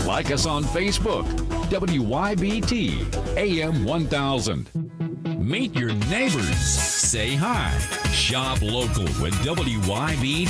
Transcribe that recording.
Like us on Facebook, WYBT AM 1000. Meet your neighbors. Say hi. Shop local with WYBT.